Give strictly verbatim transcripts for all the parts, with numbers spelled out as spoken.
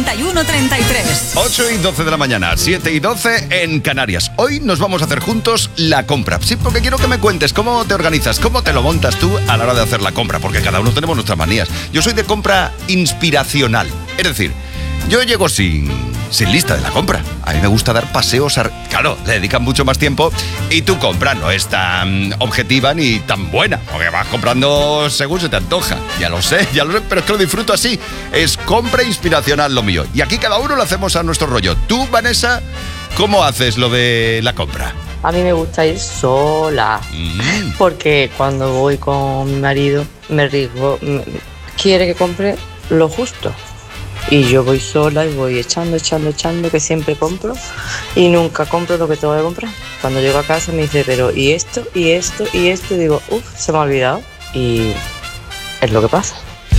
treinta y uno treinta y tres. ocho y doce de la mañana, siete y doce en Canarias. Hoy nos vamos a hacer juntos la compra. Sí, porque quiero que me cuentes cómo te organizas, cómo te lo montas tú a la hora de hacer la compra, porque cada uno tenemos nuestras manías. Yo soy de compra inspiracional, es decir, yo llego sin, sin lista de la compra. A mí me gusta dar paseos, a, claro, le dedican mucho más tiempo y tu compra no es tan objetiva ni tan buena, porque vas comprando según se te antoja. Ya lo sé, ya lo sé, pero es que lo disfruto así. Es compra inspiracional lo mío. Y aquí cada uno lo hacemos a nuestro rollo. Tú, Vanessa, ¿cómo haces lo de la compra? A mí me gusta ir sola, Mm. porque cuando voy con mi marido me rigo, me- quiere que compre lo justo. Y yo voy sola y voy echando, echando, echando, que siempre compro y nunca compro lo que tengo que comprar. Cuando llego a casa me dice, pero ¿y esto? ¿Y esto? ¿Y esto? Y digo, uff, se me ha olvidado. Y es lo que pasa.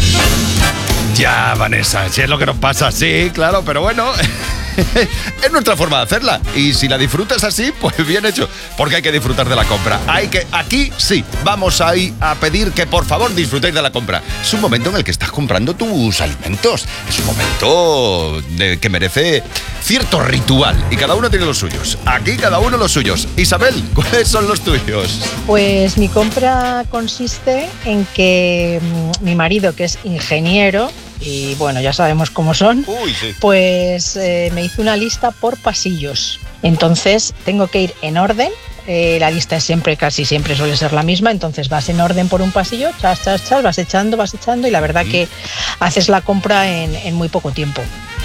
Ya, Vanessa, si es lo que nos pasa, sí, claro, pero bueno, es nuestra forma de hacerla. Y si la disfrutas así, pues bien hecho. Porque hay que disfrutar de la compra. Hay que, aquí sí, vamos a, ir a pedir que por favor disfrutéis de la compra. Es un momento en el que estás comprando tus alimentos. Es un momento de, que merece cierto ritual. Y cada uno tiene los suyos. Aquí cada uno los suyos. Isabel, ¿cuáles son los tuyos? Pues mi compra consiste en que mm, mi marido, que es ingeniero, y bueno, ya sabemos cómo son, Uy, sí. pues eh, me hizo una lista por pasillos. Entonces tengo que ir en orden. Eh, la lista es siempre, casi siempre suele ser la misma, entonces vas en orden por un pasillo, chas, chas, chas, vas echando, vas echando y la verdad que haces la compra en, en muy poco tiempo.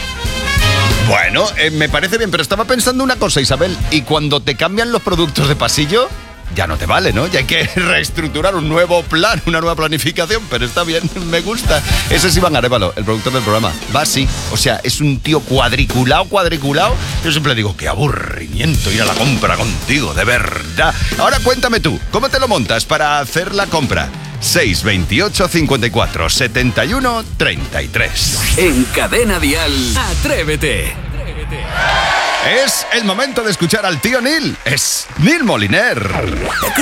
Bueno, eh, me parece bien, pero estaba pensando una cosa, Isabel. Y cuando te cambian los productos de pasillo, ya no te vale, ¿no? Ya hay que reestructurar un nuevo plan, una nueva planificación, pero está bien, me gusta. Ese es Iván Arévalo, el productor del programa. Va así, o sea, es un tío cuadriculado, cuadriculado. Yo siempre digo, qué aburrimiento ir a la compra contigo, de verdad. Ahora cuéntame tú, ¿cómo te lo montas para hacer la compra? seis veintiocho cincuenta y cuatro setenta y uno treinta y tres. En Cadena Dial, Atrévete. Es el momento de escuchar al tío Neil. Es Neil Moliner.